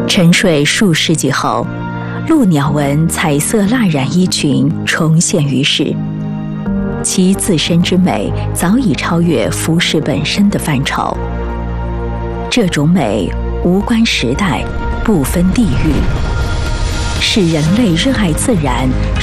沉睡数世纪后，鹭鸟纹彩色蜡染衣裙重现于世，其自身之美早已超越服饰本身的范畴。这种美无关时代，不分地域，是人类热爱自然、